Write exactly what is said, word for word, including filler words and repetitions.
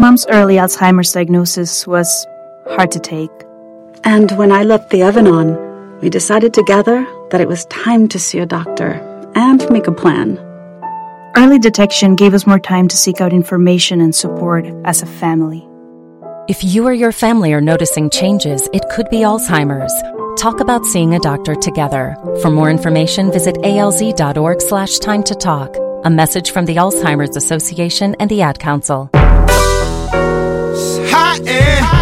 Mom's early Alzheimer's diagnosis was hard to take. And when I left the oven on, we decided together that it was time to see a doctor and make a plan. Early detection gave us more time to seek out information and support as a family. If you or your family are noticing changes, it could be Alzheimer's. Talk about seeing a doctor together. For more information, visit alz.org slash time to talk. A message from the Alzheimer's Association and the Ad Council. Hot air.